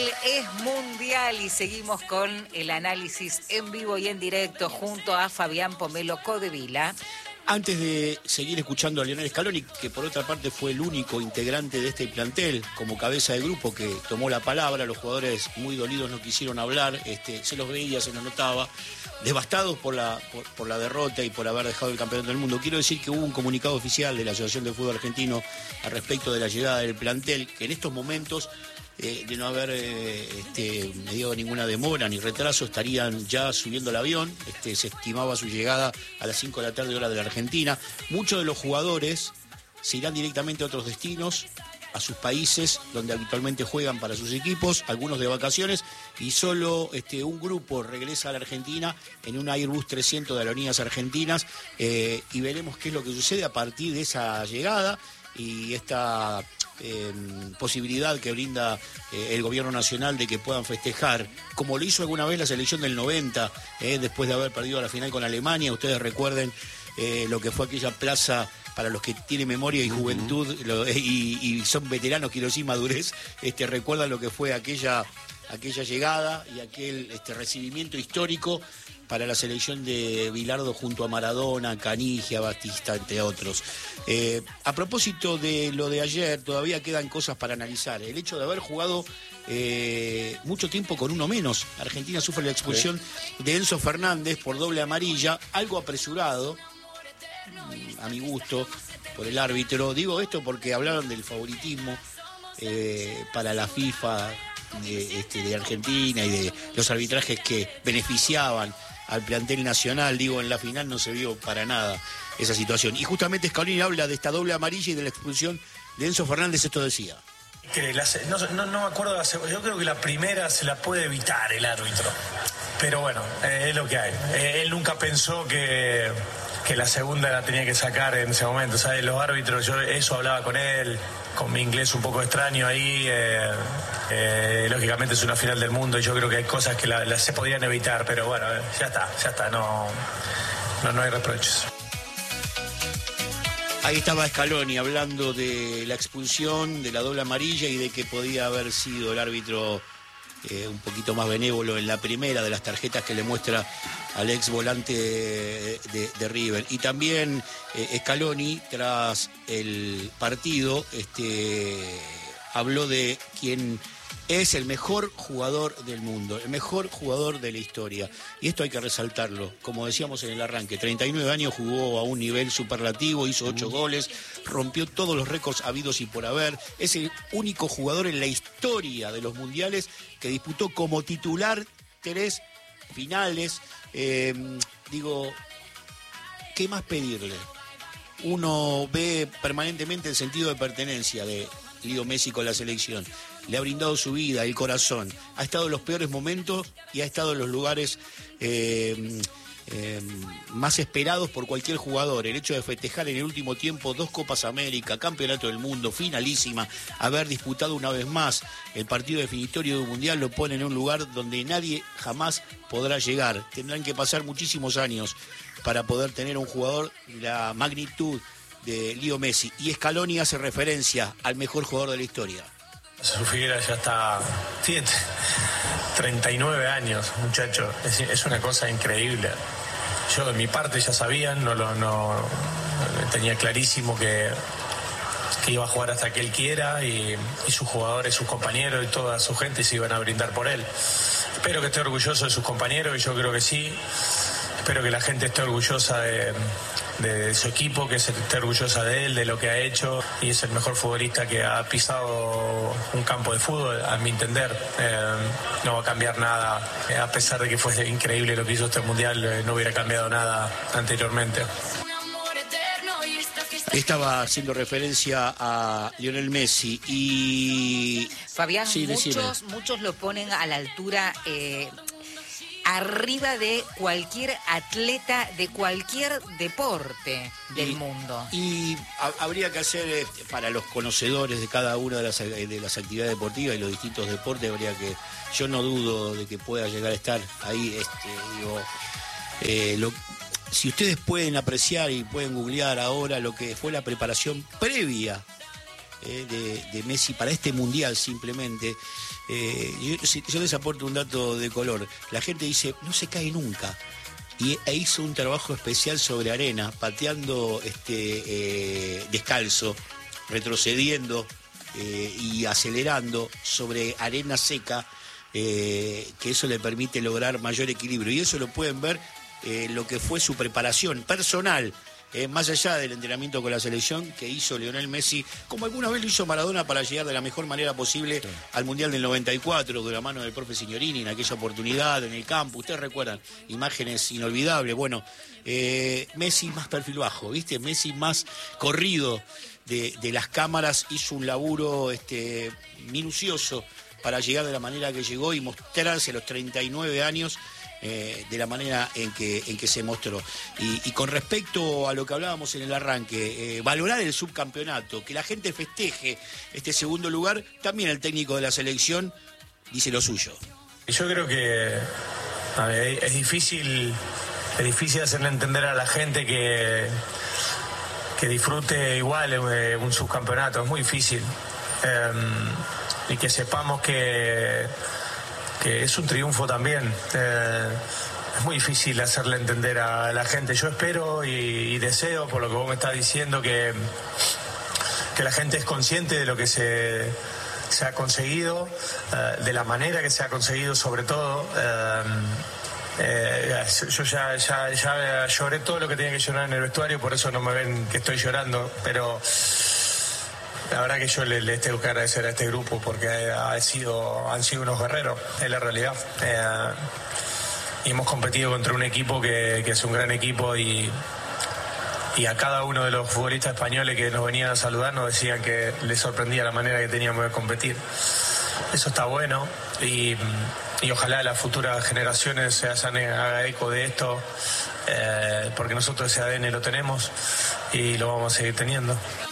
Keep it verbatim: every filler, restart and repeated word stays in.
es mundial y seguimos con el análisis en vivo y en directo junto a Fabián Pomelo Codevila. Antes de seguir escuchando a Lionel Scaloni, que por otra parte fue el único integrante de este plantel como cabeza de grupo que tomó la palabra, los jugadores muy dolidos no quisieron hablar, este, se los veía, se los notaba, devastados por la, por, por la derrota y por haber dejado el campeonato del mundo. Quiero decir que hubo un comunicado oficial de la Asociación de Fútbol Argentino al respecto de la llegada del plantel, que en estos momentos, eh, de no haber eh, este, mediado ninguna demora ni retraso, estarían ya subiendo el avión. Este, se estimaba su llegada a las cinco de la tarde hora de la Argentina. Muchos de los jugadores se irán directamente a otros destinos, a sus países donde habitualmente juegan para sus equipos, algunos de vacaciones, y solo este, un grupo regresa a la Argentina en un Airbus trescientos de Aerolíneas Argentinas, eh, y veremos qué es lo que sucede a partir de esa llegada y esta eh, posibilidad que brinda eh, el gobierno nacional de que puedan festejar, como lo hizo alguna vez la selección del noventa, eh, después de haber perdido la final con Alemania. Ustedes recuerden eh, lo que fue aquella plaza. Para los que tienen memoria y juventud, uh-huh. lo, y, y son veteranos, quiero decir, madurez, este, recuerdan lo que fue aquella, aquella llegada y aquel este, recibimiento histórico para la selección de Bilardo junto a Maradona, Canigia, Batista, entre otros. Eh, a propósito de lo de ayer, todavía quedan cosas para analizar. El hecho de haber jugado eh, mucho tiempo con uno menos. Argentina sufre la expulsión sí. de Enzo Fernández por doble amarilla, algo apresurado, a mi gusto, por el árbitro. Digo esto porque hablaron del favoritismo eh, para la FIFA de, este, de Argentina y de los arbitrajes que beneficiaban al plantel nacional. Digo, en la final no se vio para nada esa situación. Y justamente Scaloni habla de esta doble amarilla y de la expulsión de Enzo Fernández. Esto decía. Que la, no, no, no me acuerdo, la, yo creo que la primera se la puede evitar el árbitro. Pero bueno, eh, es lo que hay. Eh, él nunca pensó que... que la segunda la tenía que sacar en ese momento, ¿sabes? Los árbitros, yo eso hablaba con él, con mi inglés un poco extraño ahí, eh, eh, lógicamente es una final del mundo y yo creo que hay cosas que la, la se podían evitar, pero bueno, ya está, ya está, no, no, no hay reproches. Ahí estaba Scaloni hablando de la expulsión, de la doble amarilla y de que podía haber sido el árbitro eh, un poquito más benévolo en la primera de las tarjetas que le muestra al ex volante de, de, de River. Y también eh, Scaloni, tras el partido, este, habló de quien es el mejor jugador del mundo, el mejor jugador de la historia. Y esto hay que resaltarlo. Como decíamos en el arranque, treinta y nueve años, jugó a un nivel superlativo, hizo ocho goles, rompió todos los récords habidos y por haber. Es el único jugador en la historia de los mundiales que disputó como titular tres finales. Eh, digo, ¿qué más pedirle? Uno ve permanentemente el sentido de pertenencia de Leo Messi con la selección. Le ha brindado su vida, el corazón. Ha estado en los peores momentos y ha estado en los lugares eh, eh, más esperados por cualquier jugador. El hecho de festejar en el último tiempo dos Copas América, Campeonato del Mundo, finalísima, haber disputado una vez más el partido definitorio de un mundial, lo pone en un lugar donde nadie jamás podrá llegar. Tendrán que pasar muchísimos años para poder tener un jugador de la magnitud de Leo Messi. Y Scaloni hace referencia al mejor jugador de la historia. Su Figuera ya está, tiene treinta y nueve años, muchacho, es, es una cosa increíble. Yo de mi parte ya sabían, no lo no, tenía clarísimo que, que iba a jugar hasta que él quiera y, y sus jugadores, sus compañeros y toda su gente se iban a brindar por él. Espero que esté orgulloso de sus compañeros y yo creo que sí. Espero que la gente esté orgullosa de, de su equipo, que esté orgullosa de él, de lo que ha hecho, y es el mejor futbolista que ha pisado un campo de fútbol, a mi entender. Eh, no va a cambiar nada, eh, a pesar de que fue increíble lo que hizo este mundial, eh, no hubiera cambiado nada anteriormente. Estaba haciendo referencia a Lionel Messi y... Fabián, sí, muchos, muchos lo ponen a la altura... Eh... arriba de cualquier atleta de cualquier deporte del y, mundo. Y a, habría que hacer, para los conocedores de cada una de las, de las actividades deportivas y los distintos deportes, habría que, yo no dudo de que pueda llegar a estar ahí, este, digo, eh, lo, si ustedes pueden apreciar y pueden googlear ahora lo que fue la preparación previa eh, de, de Messi para este mundial simplemente, Eh, yo, si, yo les aporto un dato de color. La gente dice, no se cae nunca. Y e hizo un trabajo especial sobre arena, pateando este, eh, descalzo, retrocediendo eh, y acelerando sobre arena seca, eh, que eso le permite lograr mayor equilibrio. Y eso lo pueden ver eh, lo que fue su preparación personal, Eh, más allá del entrenamiento con la selección que hizo Lionel Messi, como alguna vez lo hizo Maradona para llegar de la mejor manera posible sí. al Mundial del noventa y cuatro, de la mano del profe Signorini, en aquella oportunidad, en el campo. Ustedes recuerdan, imágenes inolvidables. Bueno, eh, Messi más perfil bajo, ¿viste? Messi más corrido de, de las cámaras, hizo un laburo este, minucioso para llegar de la manera que llegó y mostrarse a los treinta y nueve años Eh, de la manera en que, en que se mostró. Y, y con respecto a lo que hablábamos en el arranque, eh, valorar el subcampeonato, que la gente festeje este segundo lugar, también el técnico de la selección dice lo suyo. Yo creo que a ver, es difícil, es difícil hacerle entender a la gente que, que disfrute igual eh, un subcampeonato, es muy difícil. Eh, y que sepamos que que es un triunfo también. Eh, es muy difícil hacerle entender a la gente. Yo espero y, y deseo, por lo que vos me estás diciendo, que, que la gente es consciente de lo que se, se ha conseguido, eh, de la manera que se ha conseguido, sobre todo. Eh, eh, yo ya, ya, ya lloré todo lo que tenía que llorar en el vestuario, por eso no me ven que estoy llorando, pero la verdad que yo les le tengo que agradecer a este grupo porque ha sido, han sido unos guerreros, es la realidad. Eh, y hemos competido contra un equipo que, que es un gran equipo y, y a cada uno de los futbolistas españoles que nos venían a saludar nos decían que les sorprendía la manera que teníamos de competir. Eso está bueno y, y ojalá las futuras generaciones se hagan haga eco de esto, eh, porque nosotros ese A D N lo tenemos y lo vamos a seguir teniendo.